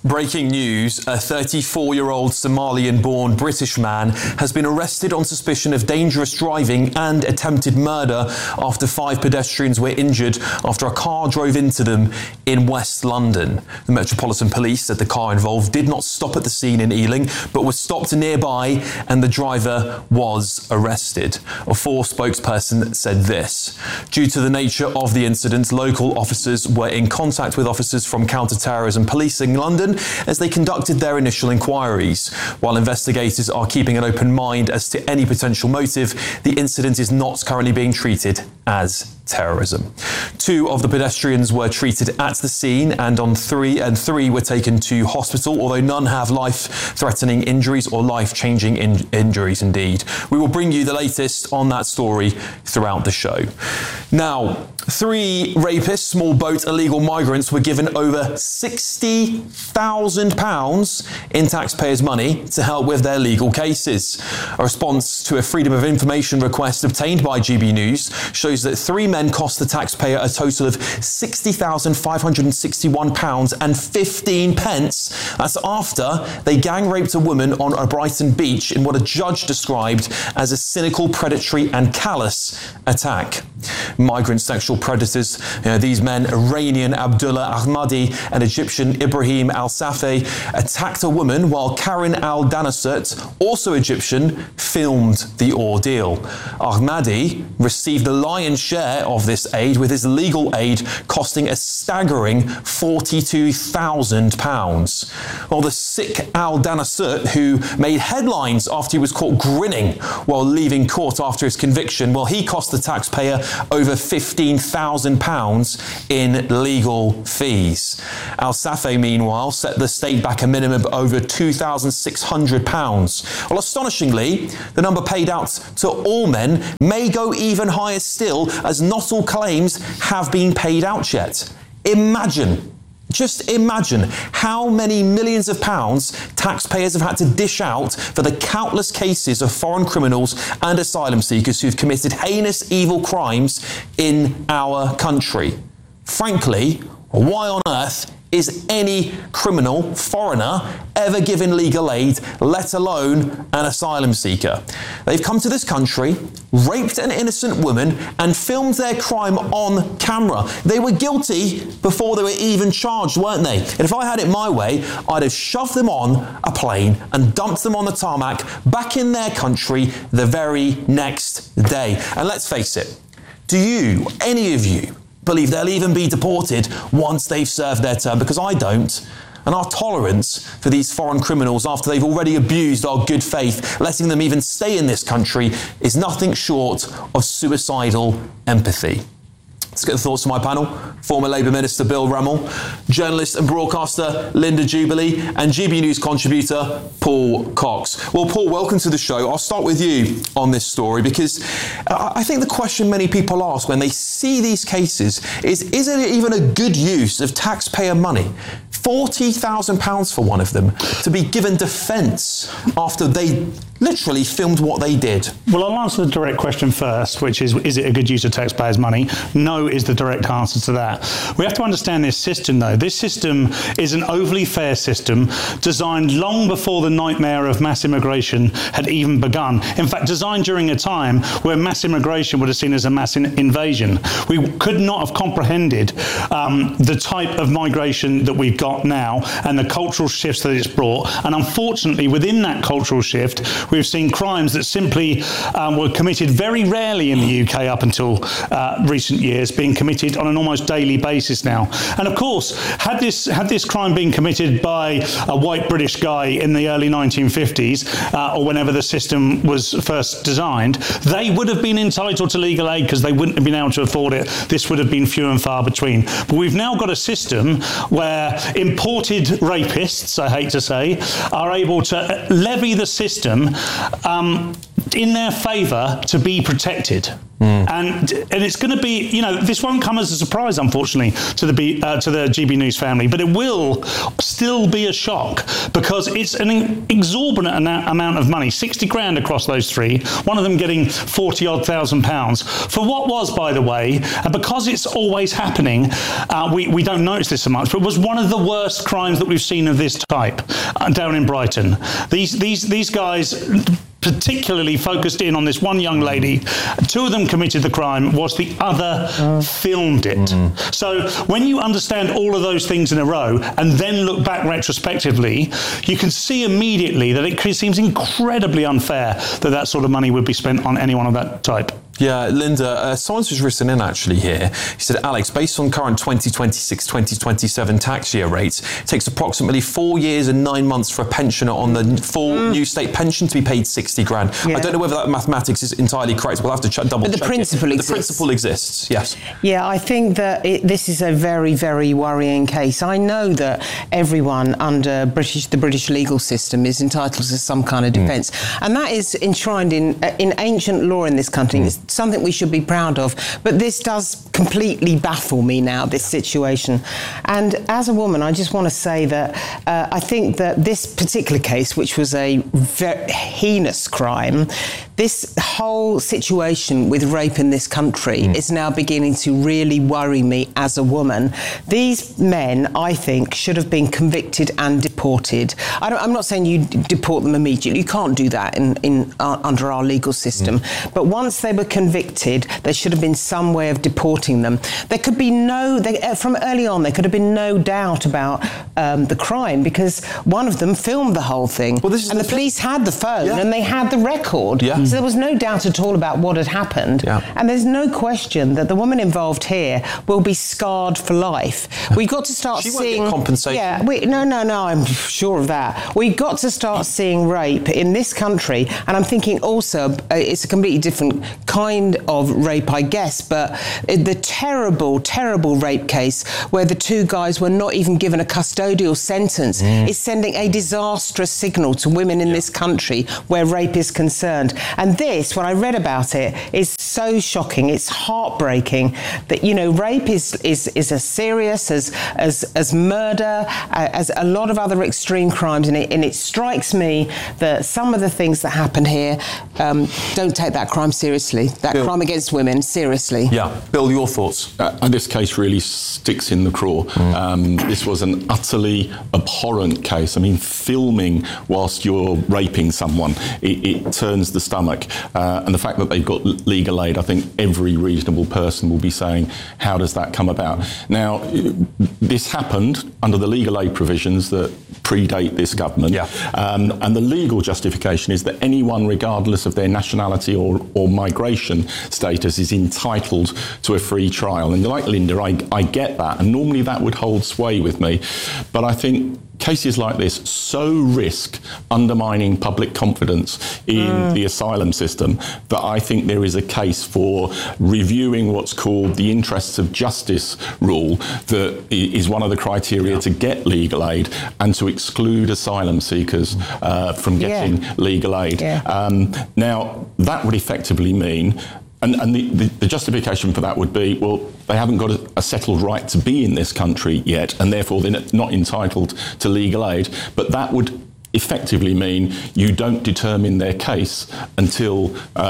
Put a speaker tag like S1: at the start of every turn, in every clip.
S1: Breaking news, a 34-year-old Somalian-born British man has been arrested on suspicion of dangerous driving and attempted murder after 5 pedestrians were injured after a car drove into them in West London. The Metropolitan Police said the car involved did not stop at the scene in Ealing, but was stopped nearby and the driver was arrested. A Force spokesperson said this: due to the nature of the incident, local officers were in contact with officers from counter-terrorism policing London as they conducted their initial inquiries. While investigators are keeping an open mind as to any potential motive, the incident is not currently being treated as terrorism. 2 of the pedestrians were treated at the scene and 3 were taken to hospital, although none have life-threatening injuries or life-changing injuries indeed. We will bring you the latest on that story throughout the show. Now, 3 rapists, small boat illegal migrants, were given over £60,000 in taxpayers' money to help with their legal cases. A response to a Freedom of Information request obtained by GB News shows that 3 men cost the taxpayer a total of £60,561.15. That's after they gang raped a woman on a Brighton beach in what a judge described as a cynical, predatory and callous attack. Migrant sexual predators, these men, Iranian Abdullah Ahmadi and Egyptian Ibrahim Al-Safeh, attacked a woman while Karin Al-Danasut, also Egyptian, filmed the ordeal. Ahmadi received the lion's share of this aid, with his legal aid costing a staggering £42,000. While the sick Al-Danasut, who made headlines after he was caught grinning while leaving court after his conviction, he cost the taxpayer over £15,000 in legal fees. Al-Safeh, meanwhile, set the state back a minimum of over £2,600. Well, astonishingly, the number paid out to all men may go even higher still, as not all claims have been paid out yet. Just imagine how many millions of pounds taxpayers have had to dish out for the countless cases of foreign criminals and asylum seekers who've committed heinous evil crimes in our country. Frankly, why on earth is any criminal foreigner ever given legal aid, let alone an asylum seeker? They've come to this country, raped an innocent woman and filmed their crime on camera. They were guilty before they were even charged, weren't they? And if I had it my way, I'd have shoved them on a plane and dumped them on the tarmac back in their country the very next day. And let's face it, do you, any of you, believe they'll even be deported once they've served their term? Because I don't. And our tolerance for these foreign criminals after they've already abused our good faith, letting them even stay in this country, is nothing short of suicidal empathy. Let's get the thoughts of my panel. Former Labour Minister Bill Rummel, journalist and broadcaster Linda Jubilee, and GB News contributor Paul Cox. Well, Paul, welcome to the show. I'll start with you on this story, because I think the question many people ask when they see these cases is it even a good use of taxpayer money? £40,000 for one of them to be given defence after they literally filmed what they did.
S2: Well, I'll answer the direct question first, which is it a good use of taxpayers' money? No is the direct answer to that. We have to understand this system, though. This system is an overly fair system designed long before the nightmare of mass immigration had even begun. In fact, designed during a time where mass immigration would have seen as a mass invasion. We could not have comprehended the type of migration that we've got now and the cultural shifts that it's brought. And unfortunately, within that cultural shift, we've seen crimes that simply were committed very rarely in the UK up until recent years, being committed on an almost daily basis now. And of course, had this crime been committed by a white British guy in the early 1950s, or whenever the system was first designed, they would have been entitled to legal aid because they wouldn't have been able to afford it. This would have been few and far between. But we've now got a system where imported rapists, I hate to say, are able to levy the system in their favour to be protected. And it's going to be, this won't come as a surprise, unfortunately, to the GB News family, but it will still be a shock because it's an exorbitant amount of money, 60 grand across those three, one of them getting 40-odd thousand pounds for what was, by the way, and because it's always happening, we don't notice this so much, but it was one of the worst crimes that we've seen of this type down in Brighton. These guys particularly focused in on this one young lady. Two of them committed the crime, whilst the other filmed it. So when you understand all of those things in a row and then look back retrospectively, you can see immediately that it seems incredibly unfair that sort of money would be spent on anyone of that type.
S1: Yeah, Linda, someone's just written in actually here. He said, Alex, based on current 2026-2027 tax year rates, it takes approximately 4 years and 9 months for a pensioner on the full new state pension to be paid 60 grand. Yeah. I don't know whether that mathematics is entirely correct. We'll have to double check.
S3: But the principle exists.
S1: The principle exists, yes.
S3: Yeah, I think that this is a very, very worrying case. I know that everyone under the British legal system is entitled to some kind of defence. And that is enshrined in ancient law in this country. It's something we should be proud of. But this does completely baffle me now, this situation. And as a woman, I just want to say that I think that this particular case, which was a very heinous crime, this whole situation with rape in this country is now beginning to really worry me as a woman. These men, I think, should have been convicted and deported. I'm not saying you deport them immediately. You can't do that under our legal system. But once they were convicted, there should have been some way of deporting them. There could be from early on, there could have been no doubt about the crime because one of them filmed the whole thing. Well, and the police had the phone and they had the record. So there was no doubt at all about what had happened. And there's no question that the woman involved here will be scarred for life. We've got to start seeing...
S1: She won't get compensation.
S3: Yeah, no, I'm sure of that. We've got to start seeing rape in this country, and I'm thinking also it's a completely different kind of rape, I guess, but the terrible, terrible rape case where the two guys were not even given a custodial sentence is sending a disastrous signal to women in this country where rape is concerned. And this, when I read about it, is so shocking. It's heartbreaking that, rape is as serious as murder, as a lot of other extreme crimes. And it strikes me that some of the things that happen here don't take that crime seriously, Bill, crime against women seriously.
S1: Yeah. Bill, your thoughts?
S4: And this case really sticks in the craw. This was an utterly abhorrent case. I mean, filming whilst you're raping someone, it turns the stomach. And the fact that they've got legal aid, I think every reasonable person will be saying, how does that come about? Now, this happened under the legal aid provisions that predate this government. And the legal justification is that anyone, regardless of their nationality or migration status, is entitled to a free trial. And like Linda, I get that. And normally that would hold sway with me. But I think cases like this so risk undermining public confidence in the asylum system that I think there is a case for reviewing what's called the interests of justice rule that is one of the criteria to get legal aid and to exclude asylum seekers from getting legal aid. Now, that would effectively mean and the justification for that would be, well, they haven't got a settled right to be in this country yet, and therefore they're not entitled to legal aid. But that would effectively mean you don't determine their case until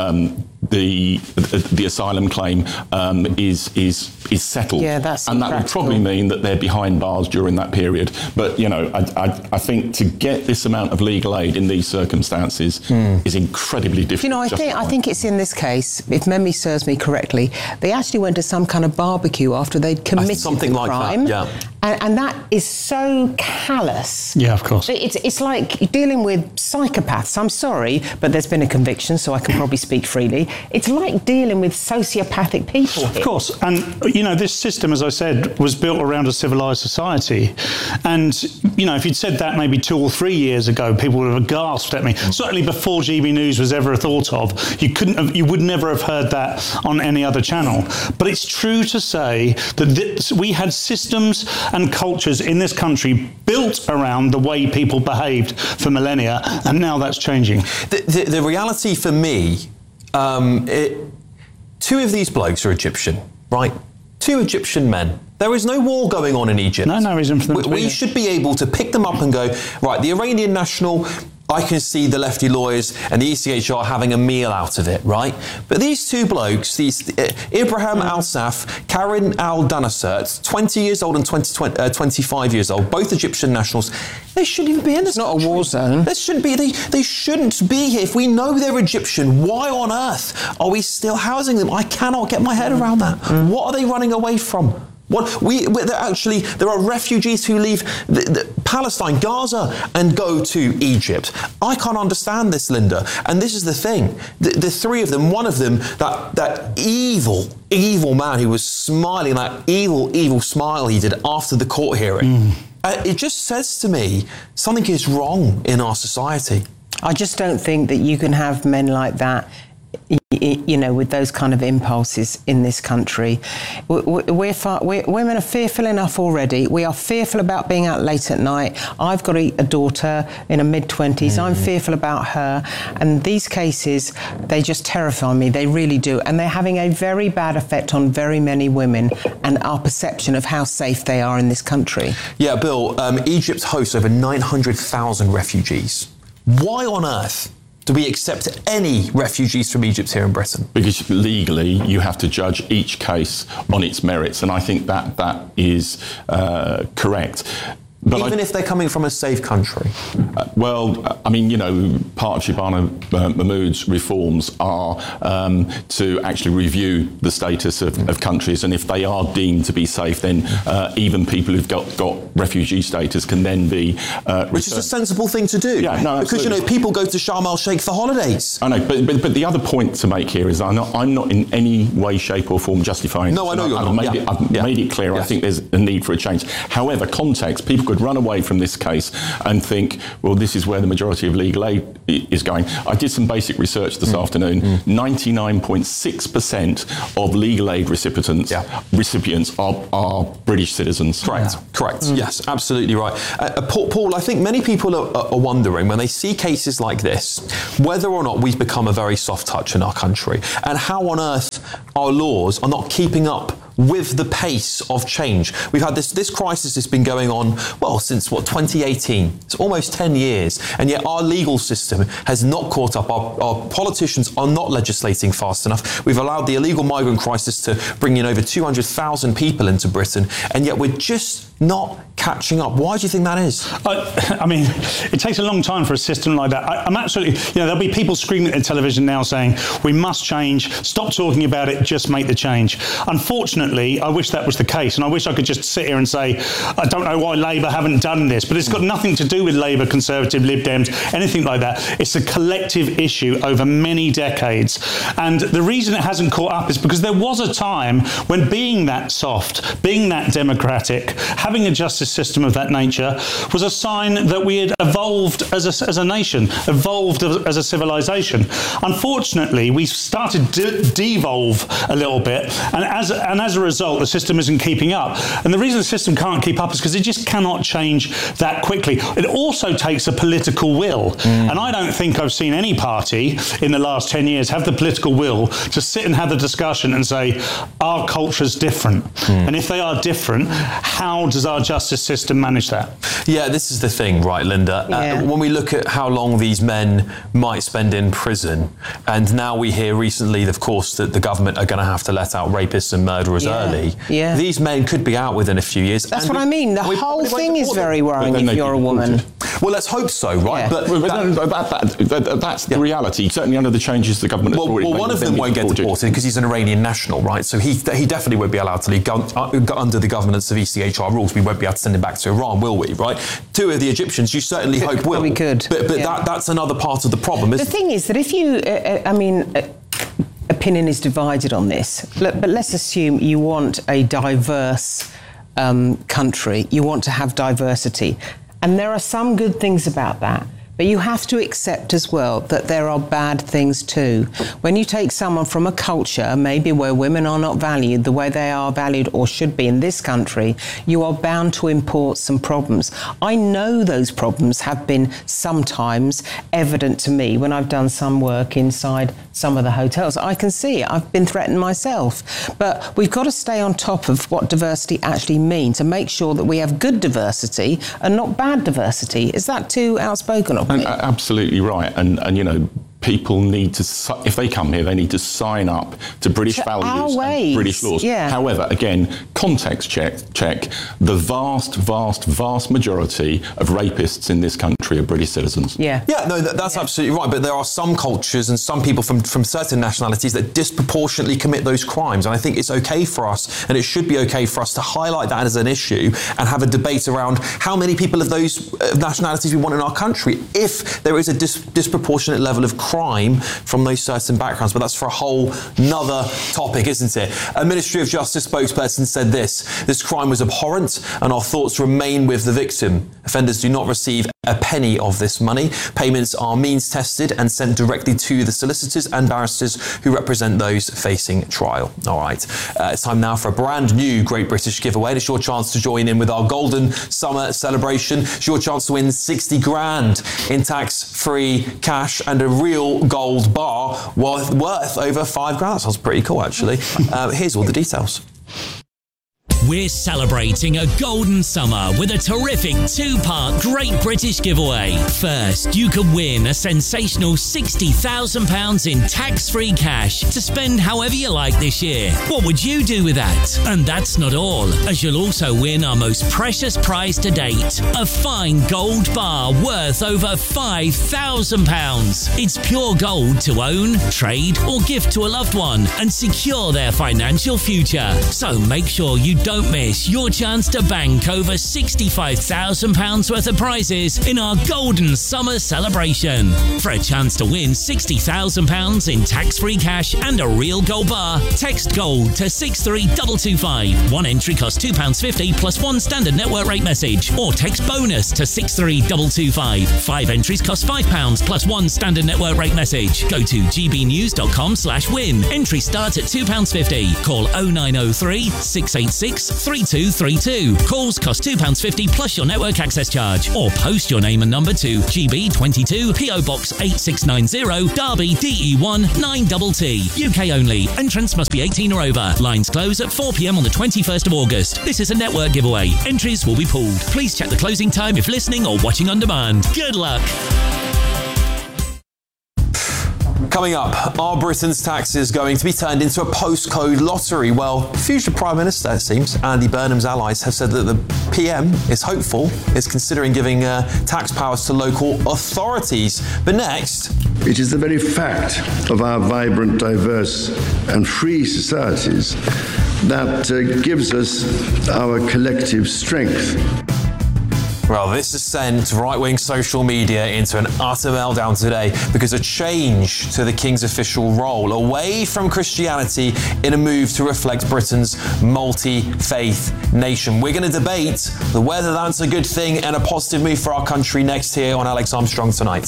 S4: the asylum claim is settled. And that would probably mean that they're behind bars during that period. But I think to get this amount of legal aid in these circumstances is incredibly difficult.
S3: I think it's in this case, if memory serves me correctly, they actually went to some kind of barbecue after they'd committed something the crime.
S1: Like that,
S3: and that is so callous.
S2: Yeah, of course.
S3: It's like dealing with psychopaths. I'm sorry, but there's been a conviction, so I can probably speak freely. it's like dealing with sociopathic people here.
S2: Of course, and this system, as I said, was built around a civilised society, and if you'd said that maybe 2 or 3 years ago, people would have gasped at me. Certainly before GB News was ever thought of, you would never have heard that on any other channel. But it's true to say that we had systems and cultures in this country built around the way people behaved for millennia, and now that's changing.
S1: The reality for me, 2 of these blokes are Egyptian, right? 2 Egyptian men. There is no war going on in Egypt.
S2: No reason for them to be
S1: We
S2: there.
S1: should be able to pick them up and go, right, the Iranian national, I can see the lefty lawyers and the ECHR having a meal out of it, right? But these 2 blokes, Ibrahim Al-Saf, Karim Al-Danasert, 20 years old and 25 years old, both Egyptian nationals, they shouldn't even be in this
S3: It's not
S1: country.
S3: a war zone.
S1: They shouldn't be here. If we know they're Egyptian, why on earth are we still housing them? I cannot get my head around that. What are they running away from? There are refugees who leave Palestine, Gaza, and go to Egypt. I can't understand this, Linda. And this is the thing. The 3 of them, one of them, that evil man who was smiling, that evil smile he did after the court hearing, it just says to me something is wrong in our society.
S3: I just don't think that you can have men like that, with those kind of impulses in this country. Women are fearful enough already. We are fearful about being out late at night. I've got a daughter in her mid-20s. I'm fearful about her. And these cases, they just terrify me. They really do. And they're having a very bad effect on very many women and our perception of how safe they are in this country.
S1: Yeah, Bill, Egypt hosts over 900,000 refugees. Why on earth do we accept any refugees from Egypt here in Britain?
S4: Because legally you have to judge each case on its merits, and I think that is correct. But
S1: Even if they're coming from a safe country?
S4: Part of Shabana Mahmood's reforms are to actually review the status of countries, and if they are deemed to be safe, then even people who've got refugee status can then be
S1: Which is a sensible thing to do.
S4: Yeah, no,
S1: because,
S4: absolutely.
S1: people go to Sharm el-Sheikh for holidays.
S4: I know, but the other point to make here is I'm not in any way, shape or form justifying
S1: No, I know you're not.
S4: I've made it clear.
S1: Yes.
S4: I think there's a need for a change. However, context, people could run away from this case and think, well, this is where the majority of legal aid is going. I did some basic research this afternoon. 99.6% of legal aid recipients are British citizens.
S1: Correct. Yes, absolutely right. Paul, I think many people are wondering when they see cases like this, whether or not we've become a very soft touch in our country, and how on earth our laws are not keeping up with the pace of change. We've had this crisis has been going on, since 2018. It's almost 10 years, and yet our legal system has not caught up. Our politicians are not legislating fast enough. We've allowed the illegal migrant crisis to bring in over 200,000 people into Britain, and yet we're just not catching up. Why do you think that is?
S2: It takes a long time for a system like that. I'm absolutely, there'll be people screaming at the television now saying, we must change, stop talking about it, just make the change. Unfortunately, I wish that was the case, and I wish I could just sit here and say, I don't know why Labour haven't done this, but it's got nothing to do with Labour, Conservative, Lib Dems, anything like that. It's a collective issue over many decades. And the reason it hasn't caught up is because there was a time when being that soft, being that democratic, having a justice system of that nature was a sign that we had evolved as a nation, evolved as a civilization. Unfortunately, we've started to devolve a little bit, and as a result, the system isn't keeping up. And the reason the system can't keep up is because it just cannot change that quickly. It also takes a political will, and I don't think I've seen any party in the last 10 years have the political will to sit and have the discussion and say, our culture's different. And if they are different, how does our justice system manage that?
S1: Yeah, this is the thing, right, Linda? When we look at how long these men might spend in prison, and now we hear recently, of course, that the government are going to have to let out rapists and murderers early.
S3: Yeah.
S1: These men could be out within a few years.
S3: That's what I mean. The whole thing is very worrying if you're a woman.
S1: Well, let's hope so, right?
S3: Yeah.
S1: But
S4: that's the reality. Certainly under the changes the government has already made.
S1: one of them won't get deported because he's an Iranian national, right? So he definitely won't be allowed to leave under the governance of ECHR rules. We won't be able to send him back to Iran, will we? Right? 2 of the Egyptians, you certainly hope will.
S3: We could.
S1: But that's another part of the problem.
S3: The thing is that if you, opinion is divided on this. But let's assume you want a diverse country. You want to have diversity. And there are some good things about that. But you have to accept as well that there are bad things too. When you take someone from a culture, maybe where women are not valued the way they are valued or should be in this country, you are bound to import some problems. I know those problems have been sometimes evident to me when I've done some work inside some of the hotels. I can see it. I've been threatened myself. But we've got to stay on top of what diversity actually means to make sure that we have good diversity and not bad diversity. Is that too outspoken?
S4: Absolutely right. And you know, people need to, if they come here, they need to sign up to British values and British laws.
S3: Yeah.
S4: However, again, context check, the vast majority of rapists in this country are British citizens.
S3: Yeah,
S1: no, that's absolutely right. But there are some cultures and some people from certain nationalities that disproportionately commit those crimes. And I think it's okay for us, and it should be okay for us to highlight that as an issue and have a debate around how many people of those nationalities we want in our country if there is a disproportionate level of crime from those certain backgrounds. But that's for a whole nother topic, isn't it? A Ministry of Justice spokesperson said this crime was abhorrent and our thoughts remain with the victim. Offenders do not receive a penny of this money. Payments are means tested and sent directly to the solicitors and barristers who represent those facing trial. All right, it's time now for a brand new Great British giveaway. It's your chance to join in with our Golden Summer celebration. It's your chance to win 60 grand in tax-free cash and a real gold bar worth over 5 grand. That sounds pretty cool, actually. Here's all the details.
S5: We're celebrating a golden summer with a terrific 2-part Great British giveaway. First, you could win a sensational £60,000 in tax-free cash to spend however you like this year. What would you do with that? And that's not all, as you'll also win our most precious prize to date, a fine gold bar worth over £5,000. It's pure gold to own, trade, or gift to a loved one and secure their financial future. So make sure you don't miss your chance to bank over £65,000 worth of prizes in our Golden Summer celebration. For a chance to win £60,000 in tax-free cash and a real gold bar, text GOLD to 63225. One entry costs £2.50 plus one standard network rate message, or text BONUS to 63225. 5 entries cost £5 plus one standard network rate message. Go to gbnews.com/win. Entry starts at £2.50. Call 0903 686 3232. Calls cost £2.50 plus your network access charge, or post your name and number to GB22 PO Box 8690 Derby DE1 9TT. UK only. Entrance must be 18 or over. Lines close at 4 p.m. on the 21st of August. This is a network giveaway. Entries will be pulled. Please check the closing time if listening or watching on demand. Good luck.
S1: Coming up, are Britain's taxes going to be turned into a postcode lottery? Well, future Prime Minister, it seems, Andy Burnham's allies have said that the PM is hopeful, is considering giving tax powers to local authorities. But next...
S6: It is the very fact of our vibrant, diverse and free societies that gives us our collective strength.
S1: Well, this has sent right-wing social media into an utter meltdown today because a change to the King's official role away from Christianity in a move to reflect Britain's multi-faith nation. We're going to debate whether that's a good thing and a positive move for our country next here on Alex Armstrong Tonight.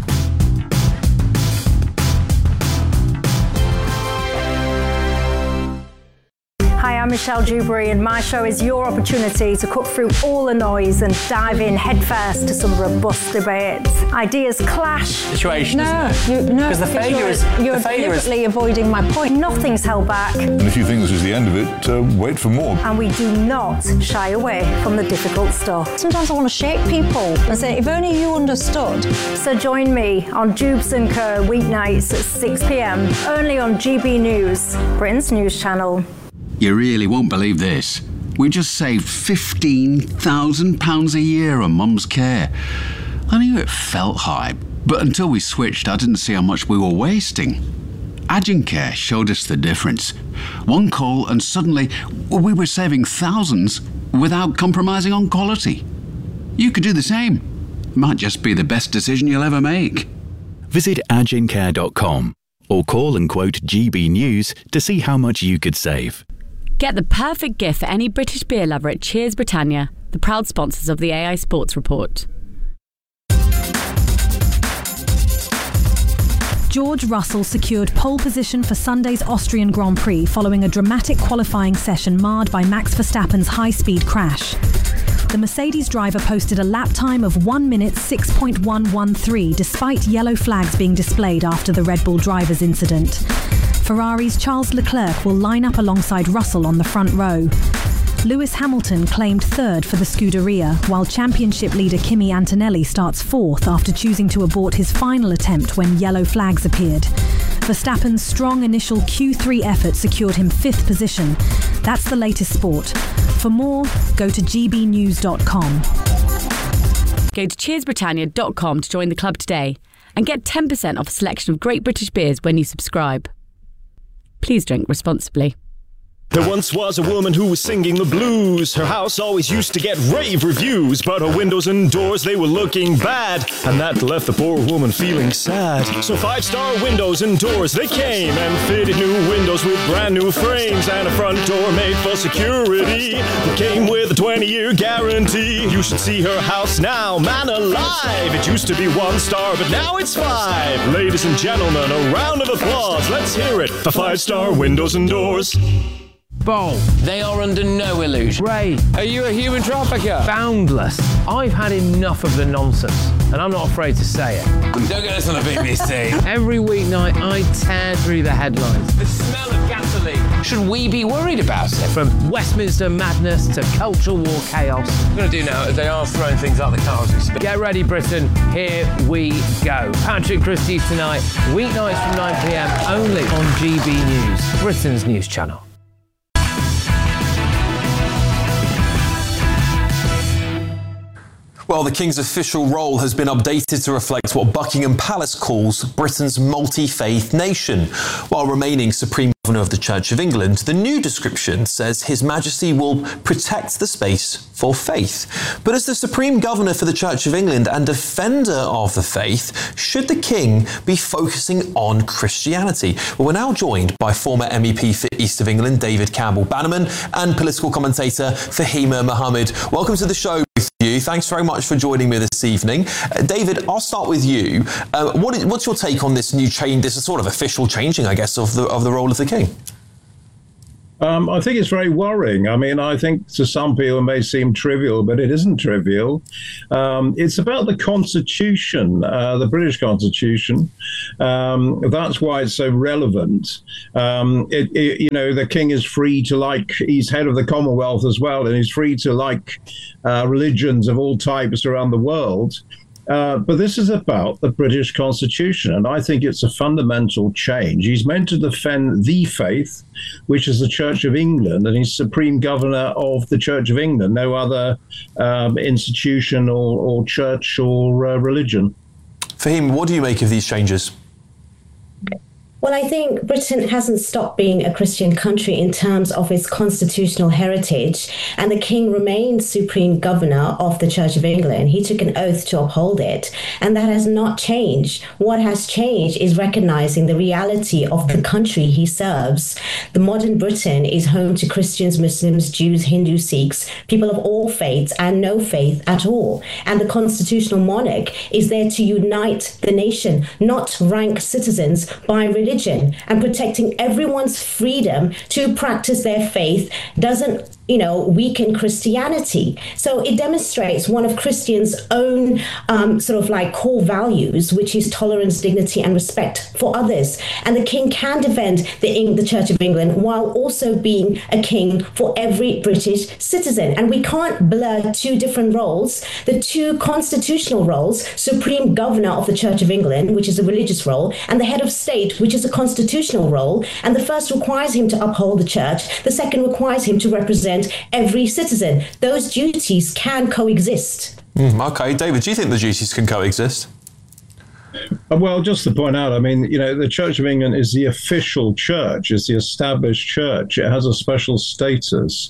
S7: Hi, I'm Michelle Dewberry, and my show is your opportunity to cut through all the noise and dive in headfirst to some robust debates. Ideas clash.
S8: Situation, isn't it? Because the failure is...
S7: You're deliberately avoiding my point. Nothing's held back.
S9: And if you think this is the end of it, wait for more.
S7: And we do not shy away from the difficult stuff.
S10: Sometimes I want to shake people and say, if only you understood.
S7: So join me on Dubes & Co. weeknights at 6 p.m, only on GB News, Britain's news channel.
S11: You really won't believe this. We just saved £15,000 a year on Mum's care. I knew it felt high, but until we switched, I didn't see how much we were wasting. Agencare showed us the difference. One call and suddenly we were saving thousands without compromising on quality. You could do the same. Might just be the best decision you'll ever make.
S12: Visit agencare.com. or call and quote GB News to see how much you could save.
S13: Get the perfect gift for any British beer lover at Cheers Britannia, the proud sponsors of the AI Sports Report.
S14: George Russell secured pole position for Sunday's Austrian Grand Prix following a dramatic qualifying session marred by Max Verstappen's high-speed crash. The Mercedes driver posted a lap time of 1 minute 6.113 despite yellow flags being displayed after the Red Bull driver's incident. Ferrari's Charles Leclerc will line up alongside Russell on the front row. Lewis Hamilton claimed third for the Scuderia, while championship leader Kimi Antonelli starts fourth after choosing to abort his final attempt when yellow flags appeared. Verstappen's strong initial Q3 effort secured him fifth position. That's the latest sport. For more, go to gbnews.com.
S13: Go to cheersbritannia.com to join the club today and get 10% off a selection of great British beers when you subscribe. Please drink responsibly.
S15: There once was a woman who was singing the blues. Her house always used to get rave reviews, but her windows and doors, they were looking bad, and that left the poor woman feeling sad. So 5-star Windows and Doors, they came and fitted new windows with brand new frames and a front door made for security that came with a 20-year guarantee. You should see her house now, man alive. It used to be 1 star, but now it's 5. Ladies and gentlemen, a round of applause. Let's hear it for 5-star Windows and Doors.
S16: Bold. They are under no illusion. Ray, are you a human trafficker? Boundless. I've had enough of the nonsense, and I'm not afraid to say it.
S17: Don't get this on the BBC.
S16: Every weeknight, I tear through the headlines.
S17: The smell of gasoline. Should we be worried about it?
S16: From Westminster madness to cultural war chaos.
S17: What I'm going to do now is they are throwing things out the car as we speak.
S16: Get ready, Britain. Here we go. Patrick Christie's tonight, weeknights from 9 p.m, only on GB News, Britain's news channel.
S1: Well, the King's official role has been updated to reflect what Buckingham Palace calls Britain's multi-faith nation. While remaining Supreme Governor of the Church of England, the new description says His Majesty will protect the space for faith. But as the Supreme Governor for the Church of England and defender of the faith, should the King be focusing on Christianity? Well, we're now joined by former MEP for East of England, David Campbell-Bannerman, and political commentator Fahima Mohammed. Welcome to the show, both of you. Thanks very much for joining me this evening. David, I'll start with you. What's your take on this new change, this sort of official changing, I guess, of the role of the King?
S18: I think it's very worrying. I mean, I think to some people it may seem trivial, but it isn't trivial. It's about the Constitution, the British Constitution. That's why it's so relevant. The King is free to he's head of the Commonwealth as well, and he's free to religions of all types around the world. But this is about the British Constitution, and I think it's a fundamental change. He's meant to defend the faith, which is the Church of England, and he's Supreme Governor of the Church of England, no other institution or church or religion.
S1: Fahim, what do you make of these changes?
S19: Well, I think Britain hasn't stopped being a Christian country in terms of its constitutional heritage, and the King remains Supreme Governor of the Church of England. He took an oath to uphold it, and that has not changed. What has changed is recognizing the reality of the country he serves. The modern Britain is home to Christians, Muslims, Jews, Hindus, Sikhs, people of all faiths and no faith at all. And the constitutional monarch is there to unite the nation, not rank citizens by religion. And protecting everyone's freedom to practice their faith doesn't, weaken Christianity. So it demonstrates one of Christians' own core values, which is tolerance, dignity, and respect for others. And the King can defend the Church of England while also being a king for every British citizen. And we can't blur two different roles. The two constitutional roles, Supreme Governor of the Church of England, which is a religious role, and the head of state, which is a constitutional role. And the first requires him to uphold the church. The second requires him to represent every citizen. Those duties can coexist.
S1: Okay, David, do you think the duties can coexist?
S18: Well, just to point out, I mean, the Church of England is the official church, is the established church. It has a special status.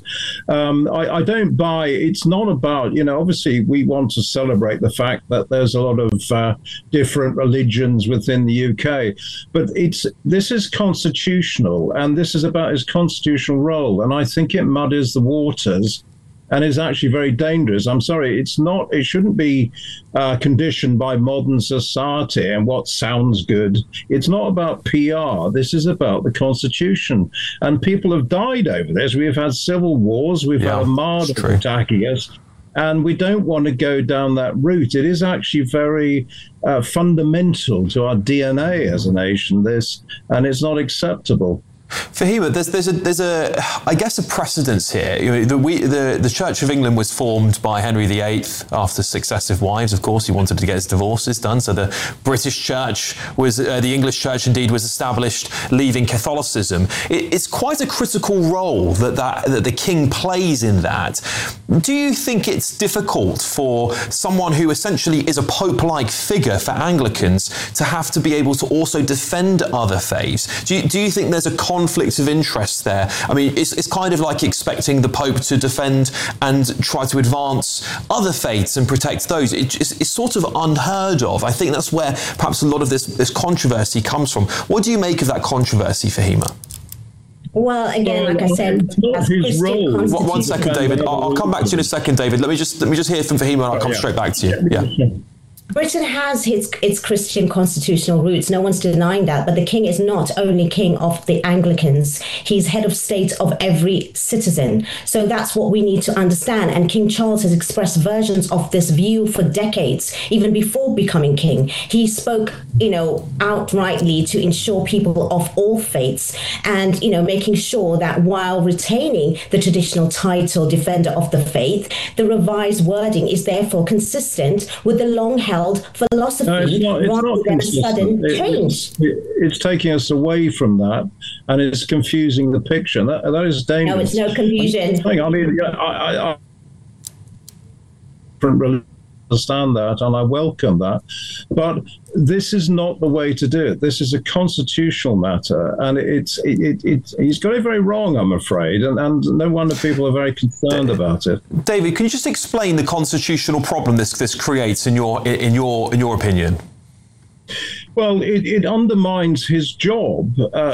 S18: I don't buy, it's not about, obviously we want to celebrate the fact that there's a lot of different religions within the UK, but this is constitutional, and this is about his constitutional role, and I think it muddies the waters and is actually very dangerous. I'm sorry, it shouldn't be conditioned by modern society and what sounds good. It's not about PR. This is about the Constitution. And people have died over this. We've had civil wars. We've had Armada attacking us. And we don't want to go down that route. It is actually very fundamental to our DNA as a nation, and it's not acceptable.
S1: Fahima, there's I guess a precedence here. The Church of England was formed by Henry VIII after successive wives. Of course, he wanted to get his divorces done. So the British Church the English Church indeed was established, leaving Catholicism. It's quite a critical role that the king plays in that. Do you think it's difficult for someone who essentially is a pope-like figure for Anglicans to have to be able to also defend other faiths? Do you think there's a conflict of interest there? I mean, it's kind of like expecting the Pope to defend and try to advance other faiths and protect those. It's sort of unheard of. I think that's where perhaps a lot of this controversy comes from. What do you make of that controversy, Fahima?
S19: Well, again, like I said,
S18: his role.
S1: 1 second, David. I'll come back to you in a second, David. Let me just hear from Fahima, and I'll come straight back to you. Yeah.
S19: Britain has its Christian constitutional roots. No one's denying that. But the king is not only king of the Anglicans. He's head of state of every citizen. So that's what we need to understand. And King Charles has expressed versions of this view for decades, even before becoming king. He spoke, outrightly to ensure people of all faiths and, making sure that while retaining the traditional title defender of the faith, the revised wording is therefore consistent with the long-held philosophy rather than a sudden change.
S18: It's taking us away from that, and it's confusing the picture. That is dangerous.
S19: No, it's no confusion.
S18: I mean, I understand that, and I welcome that, but this is not the way to do it. This is a constitutional matter, and he's got it very wrong, I'm afraid, and no wonder people are very concerned about it.
S1: David, can you just explain the constitutional problem this creates in your opinion?
S18: Well, it undermines his job.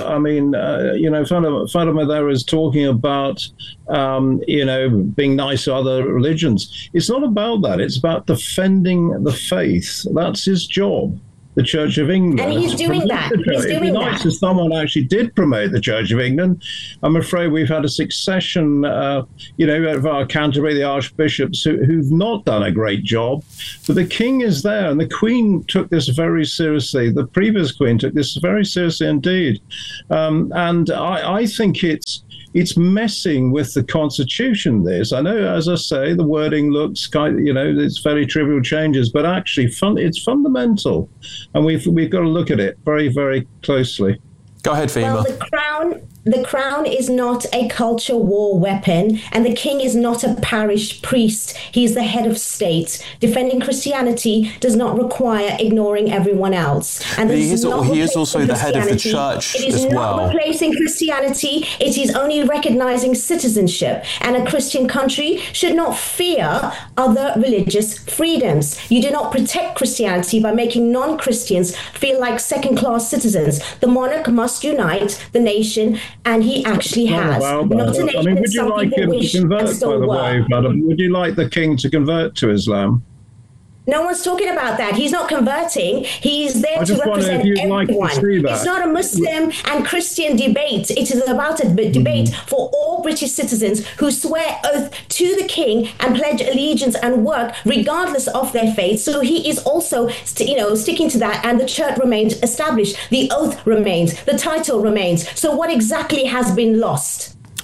S18: Fatima there is talking about, being nice to other religions. It's not about that. It's about defending the faith. That's his job. The Church of England.
S19: And he's doing that.
S18: It'd be nice if someone actually did promote the Church of England. I'm afraid we've had a succession, of our Canterbury, the archbishops, who've not done a great job. But the king is there, and the Queen took this very seriously. The previous Queen took this very seriously indeed. And I think it's messing with the Constitution, this. I know, as I say, the wording looks it's very trivial changes, but actually it's fundamental. And we've got to look at it very, very closely.
S1: Go ahead, Fahima.
S19: Well, the crown is not a culture war weapon, and the king is not a parish priest. He is the head of state. Defending Christianity does not require ignoring everyone else. And
S1: he is also the head of the church as well.
S19: It is not replacing Christianity. It is only recognizing citizenship. And a Christian country should not fear other religious freedoms. You do not protect Christianity by making non-Christians feel like second-class citizens. The monarch must unite the nation, and he actually has. Not a nation.
S18: Would you like him to convert, by the way, madam? Would you like the king to convert to Islam?
S19: No one's talking about that. He's not converting. He's there to represent everyone. It's not a Muslim and Christian debate. It is about a debate for all British citizens who swear oath to the king and pledge allegiance and work regardless of their faith. So he is also, sticking to that, and the church remains established. The oath remains. The title remains. So what exactly has been lost?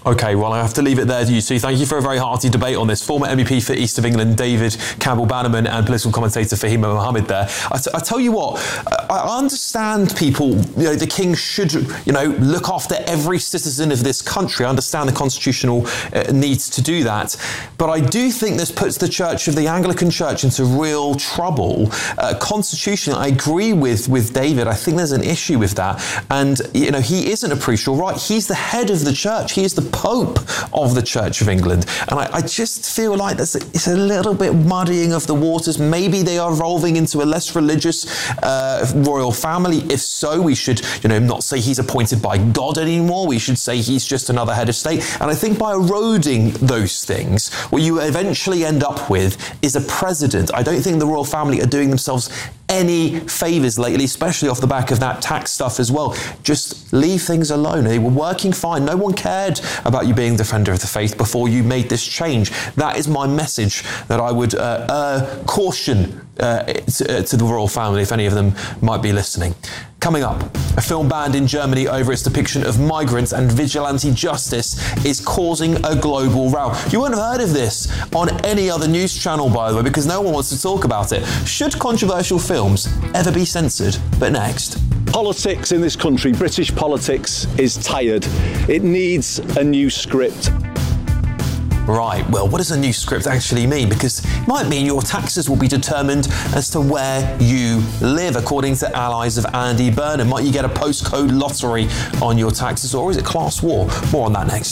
S1: OK, well, I have to leave it there to you two. Thank you for a very hearty debate on this. Former MEP for East of England, David Campbell-Bannerman, and political commentator Fahima Mohammed there. I tell you what, I understand people, the king should, look after every citizen of this country. I understand the constitutional needs to do that. But I do think this puts the Church of the Anglican Church into real trouble. Constitutionally, I agree with David. I think there's an issue with that. And, he isn't a priest, you're right. He's the head of the church. He is the Pope of the Church of England. And I just feel like it's a little bit muddying of the waters. Maybe they are evolving into a less religious royal family. If so, we should, not say he's appointed by God anymore. We should say he's just another head of state. And I think by eroding those things, what you eventually end up with is a president. I don't think the royal family are doing themselves any favours lately, especially off the back of that tax stuff as well. Just leave things alone. They were working fine. No one cared about you being defender of the faith before you made this change. That is my message that I would caution to the royal family, if any of them might be listening. Coming up, a film banned in Germany over its depiction of migrants and vigilante justice is causing a global row. You wouldn't have heard of this on any other news channel, by the way, because no one wants to talk about it. Should controversial films ever be censored? But next.
S20: Politics in this country, British politics, is tired. It needs a new script.
S1: Right, well, what does a new script actually mean? Because it might mean your taxes will be determined as to where you live, according to allies of Andy Burnham. Might you get a postcode lottery on your taxes, or is it class war? More on that next.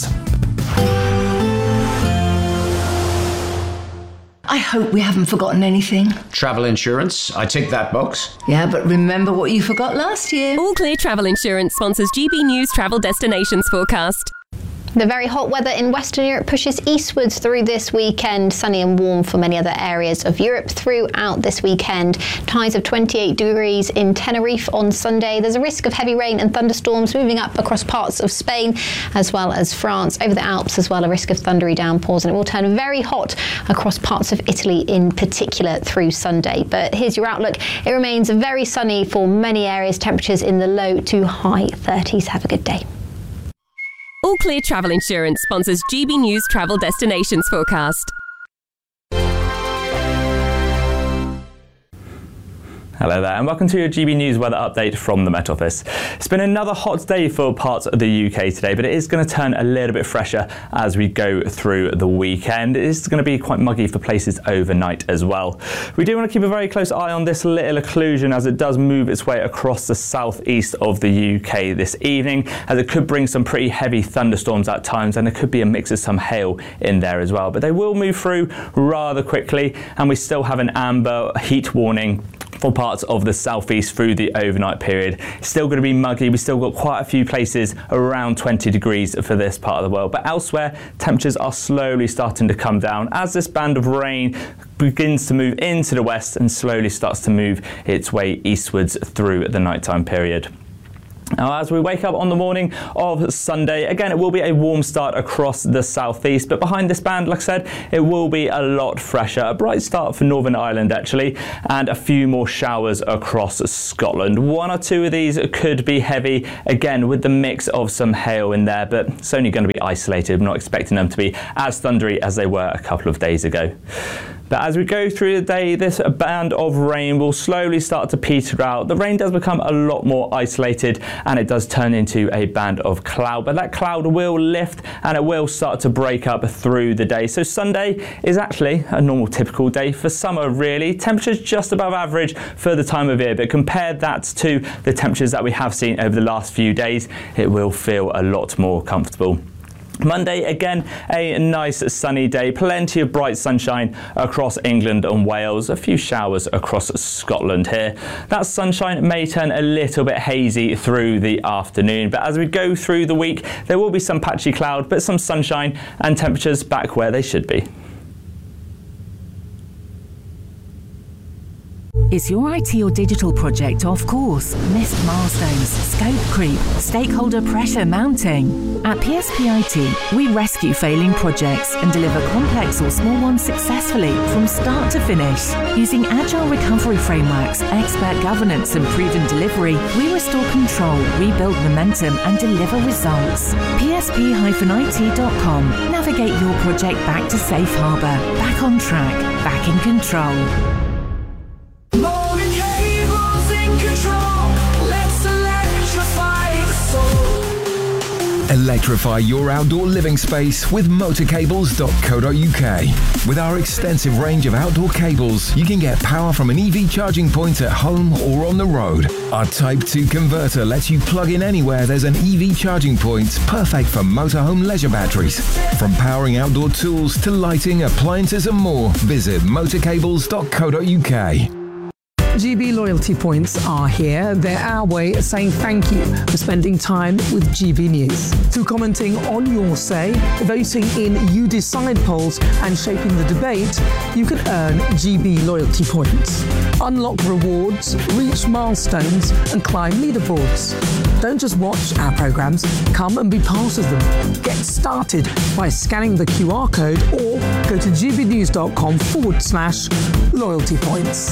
S21: I hope we haven't forgotten anything.
S17: Travel insurance, I tick that box.
S21: Yeah, but remember what you forgot last year.
S22: All Clear Travel Insurance sponsors GB News Travel Destinations Forecast.
S23: The very hot weather in Western Europe pushes eastwards through this weekend. Sunny and warm for many other areas of Europe throughout this weekend. Highs of 28 degrees in Tenerife on Sunday. There's a risk of heavy rain and thunderstorms moving up across parts of Spain as well as France. Over the Alps as well, a risk of thundery downpours, and it will turn very hot across parts of Italy in particular through Sunday. But here's your outlook. It remains very sunny for many areas. Temperatures in the low to high 30s. Have a good day.
S22: All Clear Travel Insurance sponsors GB News Travel Destinations Forecast.
S24: Hello there and welcome to your GB News weather update from the Met Office. It's been another hot day for parts of the UK today, but it is going to turn a little bit fresher as we go through the weekend. It is going to be quite muggy for places overnight as well. We do want to keep a very close eye on this little occlusion as it does move its way across the southeast of the UK this evening, as it could bring some pretty heavy thunderstorms at times, and there could be a mix of some hail in there as well. But they will move through rather quickly, and we still have an amber heat warning for parts of the southeast through the overnight period. It's still going to be muggy. We've still got quite a few places around 20 degrees for this part of the world, but elsewhere temperatures are slowly starting to come down as this band of rain begins to move into the west and slowly starts to move its way eastwards through the nighttime period. Now, as we wake up on the morning of Sunday, again, it will be a warm start across the southeast, but behind this band, like I said, it will be a lot fresher. A bright start for Northern Ireland, actually, and a few more showers across Scotland. One or two of these could be heavy, again, with the mix of some hail in there, but it's only going to be isolated. I'm not expecting them to be as thundery as they were a couple of days ago. But as we go through the day, this band of rain will slowly start to peter out. The rain does become a lot more isolated and it does turn into a band of cloud. But that cloud will lift and it will start to break up through the day. So Sunday is actually a normal typical day for summer, really. Temperatures just above average for the time of year. But compare that to the temperatures that we have seen over the last few days, it will feel a lot more comfortable. Monday, again, a nice sunny day, plenty of bright sunshine across England and Wales, a few showers across Scotland here. That sunshine may turn a little bit hazy through the afternoon, but as we go through the week, there will be some patchy cloud, but some sunshine and temperatures back where they should be.
S2: Is your IT or digital project off course? Missed milestones, scope creep, stakeholder pressure mounting? At PSP IT, we rescue failing projects and deliver complex or small ones successfully from start to finish. Using agile recovery frameworks, expert governance and proven delivery, we restore control, rebuild momentum and deliver results. PSP-IT.com. Navigate your project back to safe harbour, back on track, back in control.
S3: Motor cables in control. Let's electrify the soul.
S4: Electrify your outdoor living space with motorcables.co.uk. With our extensive range of outdoor cables, you can get power from an EV charging point at home or on the road. Our Type 2 converter lets you plug in anywhere there's an EV charging point, perfect for motorhome leisure batteries. From powering outdoor tools to lighting, appliances and more, visit motorcables.co.uk.
S5: GB loyalty points are here. They're our way of saying thank you for spending time with GB News. Through commenting on your say, voting in You Decide polls and shaping the debate, you can earn GB loyalty points. Unlock rewards, reach milestones and climb leaderboards. Don't just watch our programmes, come and be part of them. Get started by scanning the QR code or go to gbnews.com/loyalty points.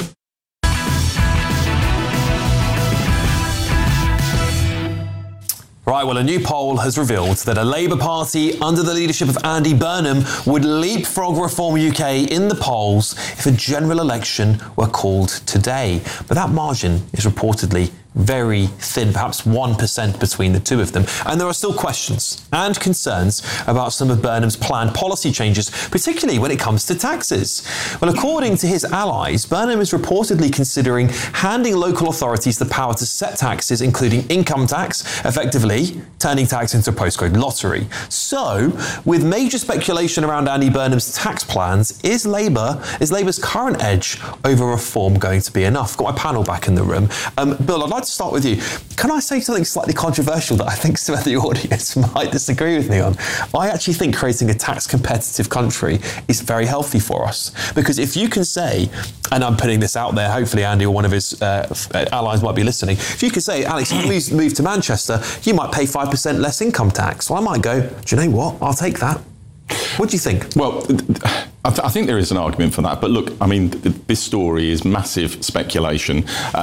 S1: Right, well, a new poll has revealed that a Labour Party under the leadership of Andy Burnham would leapfrog Reform UK in the polls if a general election were called today. But that margin is reportedly very thin, perhaps 1% between the two of them. And there are still questions and concerns about some of Burnham's planned policy changes, particularly when it comes to taxes. Well, according to his allies, Burnham is reportedly considering handing local authorities the power to set taxes, including income tax, effectively turning tax into a postcode lottery. So, with major speculation around Andy Burnham's tax plans, is Labour's current edge over Reform going to be enough? Got my panel back in the room. Bill, I'd like to start with you. Can I say something slightly controversial that I think some of the audience might disagree with me on? I actually think creating a tax competitive country is very healthy for us. Because if you can say, and I'm putting this out there, hopefully Andy or one of his allies might be listening, if you can say, Alex, if you move to Manchester, you might pay 5% less income tax. Well, I might go, do you know what? I'll take that. What do you think?
S25: Well, I think there is an argument for that. But look, I mean, this story is massive speculation.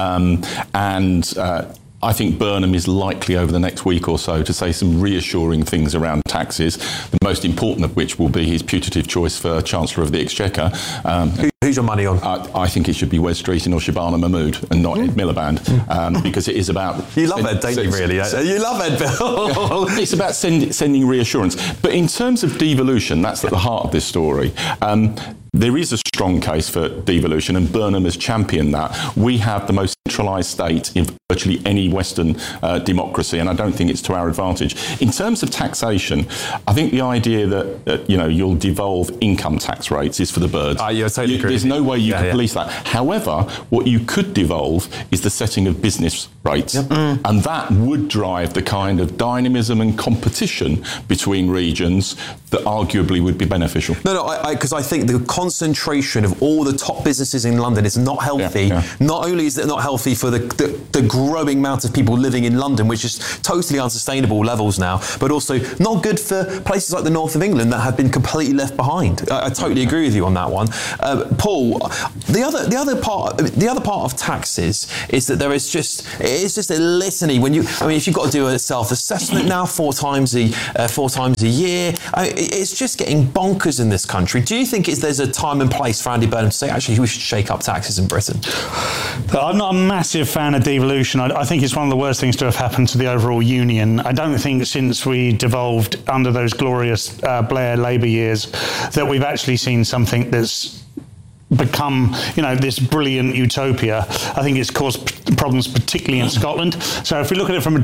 S25: I think Burnham is likely over the next week or so to say some reassuring things around taxes, the most important of which will be his putative choice for Chancellor of the Exchequer.
S1: Who's your money on?
S25: I think it should be Wes Streeting or Shabana Mahmood and not Ed Miliband, because it is about...
S1: You love Ed, don't you, really? You love Ed, Bill.
S25: It's about sending reassurance. But in terms of devolution, that's at the heart of this story. There is a strong case for devolution, and Burnham has championed that. We have the most centralised state in virtually any Western democracy, and I don't think it's to our advantage. In terms of taxation, I think the idea that you'll devolve income tax rates is for the birds.
S1: Totally agree.
S25: There's no way you can police that. However, what you could devolve is the setting of business rates, and that would drive the kind of dynamism and competition between regions that arguably would be beneficial.
S1: No, because I think the concentration of all the top businesses in London is not healthy. Not only is it not healthy for the growing amount of people living in London, which is totally unsustainable levels now, but also not good for places like the north of England that have been completely left behind. I totally agree with you on that one. Paul, the other part of taxes is that it's just a litany. If you've got to do a self-assessment now four times a year, it's just getting bonkers in this country. Do you think there's a time and place for Andy Burnham to say, actually, we should shake up taxes in Britain?
S26: I'm not a massive fan of devolution. I think it's one of the worst things to have happened to the overall union. I don't think since we devolved under those glorious Blair Labour years that we've actually seen something that's become, this brilliant utopia. I think it's caused problems, particularly in Scotland. So if we look at it from a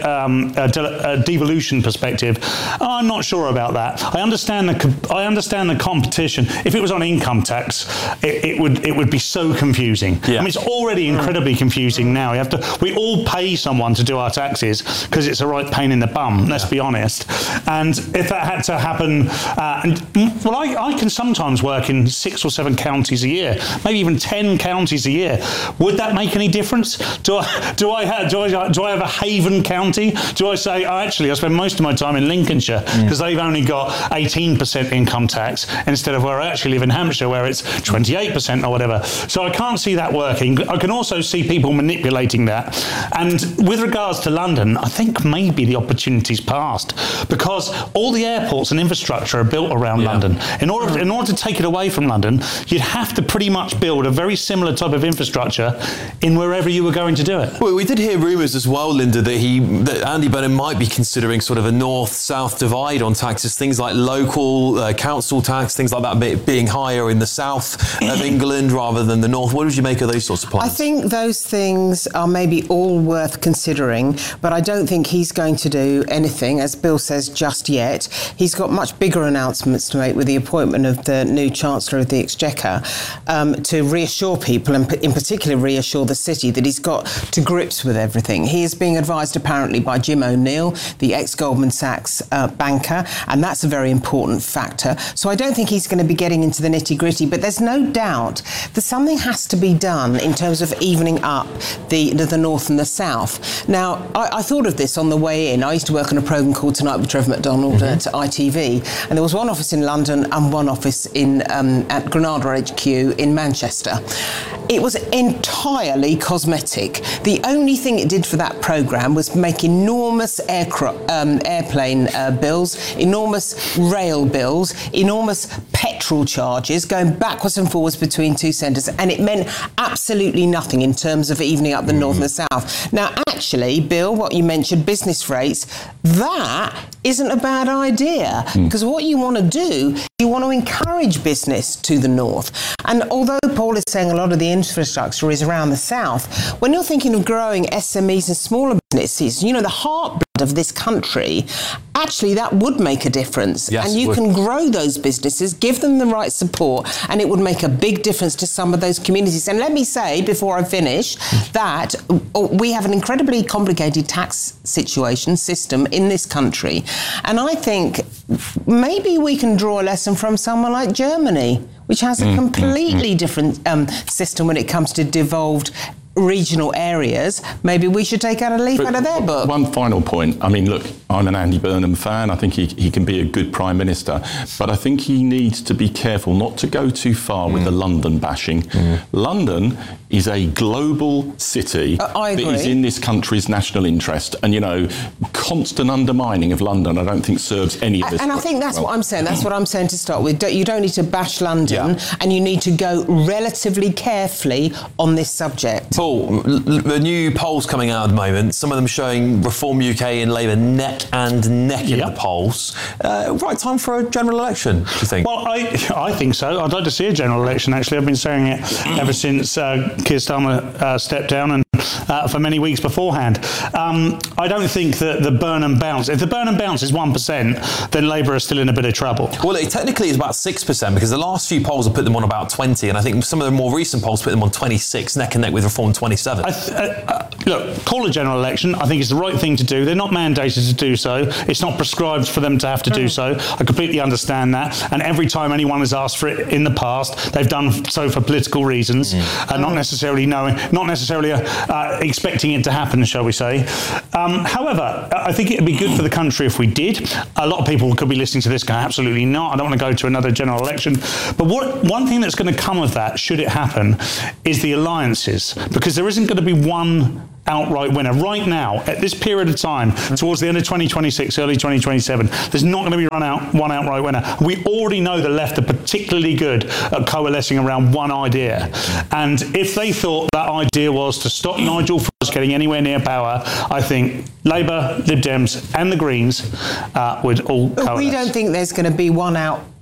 S26: devolution perspective, I'm not sure about that. I understand the competition. If it was on income tax, it would be so confusing. I mean, it's already incredibly confusing now. We all pay someone to do our taxes because it's a right pain in the bum, let's be honest. And if that had to happen, I can sometimes work in 6 or 7 counties a year, maybe even 10 counties a year. Would that make any difference? Do I have a haven county? Do I say, actually, I spend most of my time in Lincolnshire because they've only got 18% income tax instead of where I actually live in Hampshire, where it's 28% or whatever. So I can't see that working. I can also see people manipulating that. And with regards to London, I think maybe the opportunity's passed because all the airports and infrastructure are built around London. In order to take it away from London, you'd have to pretty much build a very similar type of infrastructure in wherever you were going to do it.
S1: Well, we did hear rumours as well, Linda, that Andy Burnham might be considering sort of a north-south divide on taxes, things like local council tax, things like that being higher in the south of England rather than the north. What would you make of those sorts of plans?
S6: I think those things are maybe all worth considering, but I don't think he's going to do anything, as Bill says, just yet. He's got much bigger announcements to make with the appointment of the new Chancellor of the Exchequer to reassure people, and in particular reassure the city, that he's got to grips with everything. He is being advised apparently by Jim O'Neill, the ex-Goldman Sachs banker, and that's a very important factor. So I don't think he's going to be getting into the nitty-gritty, but there's no doubt that something has to be done in terms of evening up the north and the south. Now, I thought of this on the way in. I used to work on a programme called Tonight with Trevor McDonald at ITV, and there was one office in London and one office at Granada HQ in Manchester. It was entirely cosmetic. The only thing it did for that programme was make enormous airplane bills, enormous rail bills, enormous petrol charges going backwards and forwards between two centres, and it meant absolutely nothing in terms of evening up the north and the south. Now, actually, Bill, what you mentioned, business rates, that isn't a bad idea, because what you want to do, you want to encourage business to the north. And although Paul is saying a lot of the infrastructure is around the south, when you're thinking of growing SMEs and smaller businesses, you know, the heartblood of this country, actually that would make a difference.
S1: Yes,
S6: and you can grow those businesses, give them the right support, and it would make a big difference to some of those communities. And let me say, before I finish, that we have an incredibly complicated tax system in this country. And I think maybe we can draw a lesson from someone like Germany, which has a completely different system when it comes to devolved regional areas. Maybe we should take out a leaf out of their book.
S25: One final point. I mean, look, I'm an Andy Burnham fan. I think he can be a good Prime Minister, but I think he needs to be careful not to go too far with the London bashing. London is a global city that is in this country's national interest, and, you know, constant undermining of London I don't think serves any of this.
S6: And I think that's what I'm saying. That's what I'm saying to start with. You don't need to bash London, and you need to go relatively carefully on this subject.
S1: Paul, the new polls coming out at the moment, some of them showing Reform UK and Labour neck and neck in the polls. Right time for a general election, do you think?
S26: Well, I think so. I'd like to see a general election, actually. I've been saying it ever since Keir Starmer stepped down, and for many weeks beforehand. I don't think that the Burnham bounce, if the Burnham bounce is 1%, then Labour are still in a bit of trouble.
S1: Well, it technically is about 6%, because the last few polls have put them on about 20, and I think some of the more recent polls put them on 26, neck and neck with Reform 27.
S26: Look, call a general election. I think it's the right thing to do. They're not mandated to do so. It's not prescribed for them to have to do so. I completely understand that. And every time anyone has asked for it in the past, they've done so for political reasons, not necessarily expecting it to happen, shall we say. However, I think it would be good for the country if we did. A lot of people could be listening to this going, absolutely not. I don't want to go to another general election. But one thing that's going to come of that, should it happen, is the alliances, because there isn't going to be one outright winner. Right now, at this period of time, towards the end of 2026, early 2027, there's not going to be one outright winner. We already know the left are particularly good at coalescing around one idea. And if they thought that idea was to stop Nigel Farage getting anywhere near power, I think Labour, Lib Dems and the Greens would all coalesce.
S6: But we don't think there's going to be one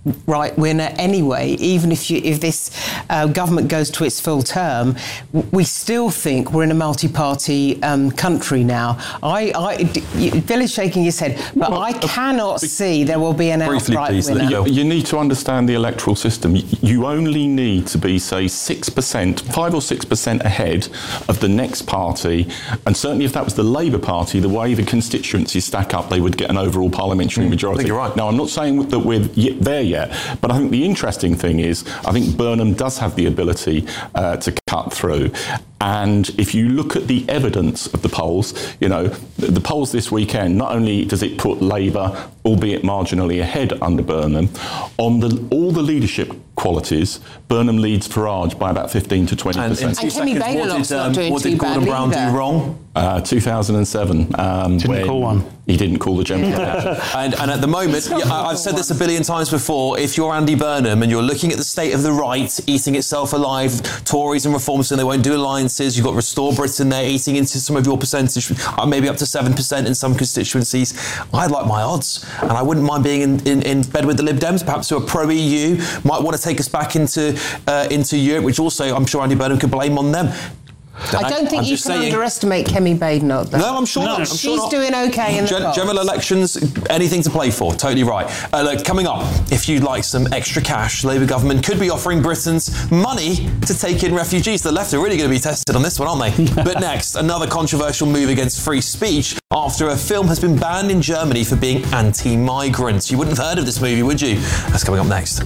S6: right winner anyway. Even if this government goes to its full term, we still think we're in a multi-party country now. Bill is shaking his head, but I cannot see there will be an outright winner.
S25: You need to understand the electoral system. You only need to be, say, 6%, 5 or 6% ahead of the next party, and certainly if that was the Labour Party, the way the constituencies stack up, they would get an overall parliamentary majority. I think you're right. Now, I'm not saying that we're there yet, but I think the interesting thing is, I think Burnham does have the ability to cut through. And if you look at the evidence of the polls, the polls this weekend, not only does it put Labour, albeit marginally ahead under Burnham, on all the leadership qualities, Burnham leads Farage by about 15 to 20%.
S6: And Kemi Badenoch's not doing
S1: what did Gordon Brown do wrong?
S25: 2007.
S26: Didn't call one.
S25: He didn't call the general election.
S1: And at the moment, I've said this a billion times before, if you're Andy Burnham and you're looking at the state of the right eating itself alive, Tories and Reformists, and they won't do alliances, you've got Restore Britain there eating into some of your percentage, maybe up to 7% in some constituencies. I'd like my odds, and I wouldn't mind being in bed with the Lib Dems, perhaps who are pro-EU, might want to take us back into Europe, which also I'm sure Andy Burnham could blame on them.
S6: I don't think you can underestimate Kemi Badenoch, though.
S1: No, I'm sure not.
S6: She's doing okay in the polls.
S1: General elections, anything to play for. Totally right. Look, coming up, if you'd like some extra cash, the Labour government could be offering Britons money to take in refugees. The left are really going to be tested on this one, aren't they? But next, another controversial move against free speech after a film has been banned in Germany for being anti-migrant. You wouldn't have heard of this movie, would you? That's coming up next.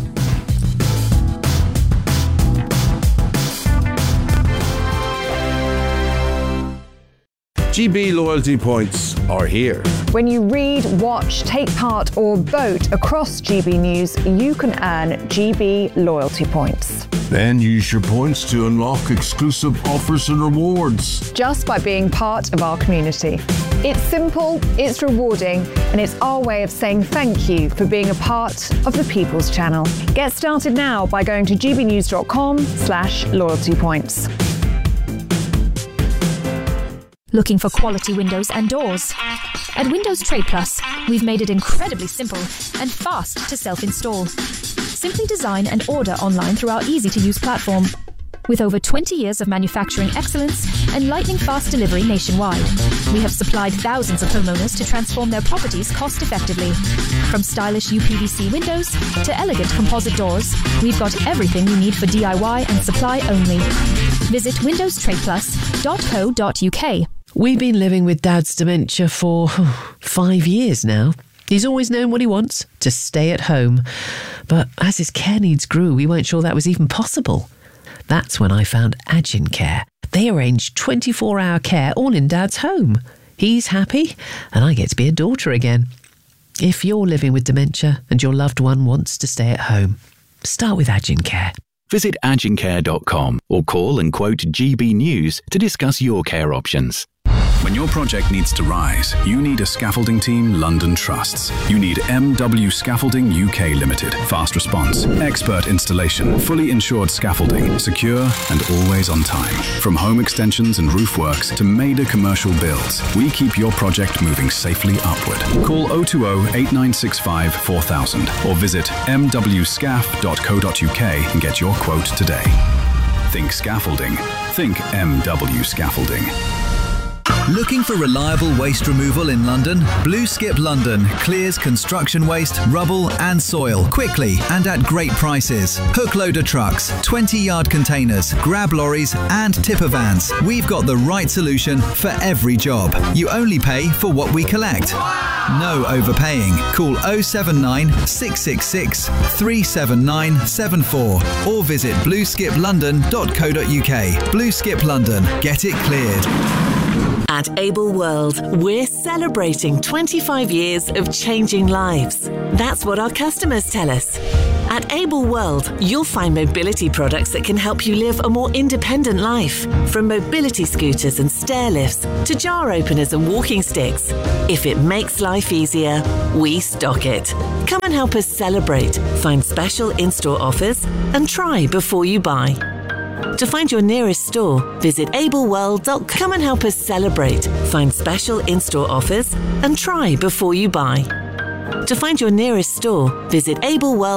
S7: GB loyalty points are here.
S8: When you read, watch, take part or vote across GB News, you can earn GB loyalty points.
S7: Then use your points to unlock exclusive offers and rewards.
S8: Just by being part of our community. It's simple, it's rewarding, and it's our way of saying thank you for being a part of the People's Channel. Get started now by going to gbnews.com/loyalty points.
S9: Looking for quality windows and doors? At Windows Trade Plus, we've made it incredibly simple and fast to self-install. Simply design and order online through our easy-to-use platform. With over 20 years of manufacturing excellence and lightning-fast delivery nationwide, we have supplied thousands of homeowners to transform their properties cost-effectively. From stylish UPVC windows to elegant composite doors, we've got everything you need for DIY and supply only. Visit windowstradeplus.co.uk.
S10: We've been living with Dad's dementia for 5 years now. He's always known what he wants, to stay at home. But as his care needs grew, we weren't sure that was even possible. That's when I found Agincare. They arrange 24-hour care all in Dad's home. He's happy, and I get to be a daughter again. If you're living with dementia and your loved one wants to stay at home, start with Agincare.
S11: Visit agincare.com or call and quote GB News to discuss your care options.
S12: When your project needs to rise, you need a scaffolding team London trusts. You need MW Scaffolding UK Limited. Fast response, expert installation, fully insured scaffolding, secure and always on time. From home extensions and roof works to major commercial builds, we keep your project moving safely upward. Call 020 8965 4000 or visit mwscaf.co.uk and get your quote today. Think scaffolding. Think MW Scaffolding.
S27: Looking for reliable waste removal in London? Blue Skip London clears construction waste, rubble and soil quickly and at great prices. Hook loader trucks, 20-yard containers, grab lorries and tipper vans. We've got the right solution for every job. You only pay for what we collect. No overpaying. Call 079 666 37974 or visit blueskiplondon.co.uk. Blue Skip London. Get it cleared.
S28: At Able World, we're celebrating 25 years of changing lives. That's what our customers tell us. At Able World, you'll find mobility products that can help you live a more independent life. From mobility scooters and stair lifts to jar openers and walking sticks. If it makes life easier, we stock it. Come and help us celebrate. Find special in-store offers and try before you buy. To find your nearest store, visit ableworld.com. Come and help us celebrate. Find special in-store offers and try before you buy. To find your nearest store, visit ableworld.com.